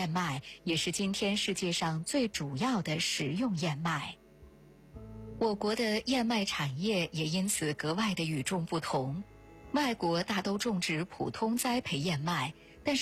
燕麦也是今天世界上最主要的食用燕麦。我国的燕麦产业也因此格外的与众不同。外国大都种植普通栽培燕麦，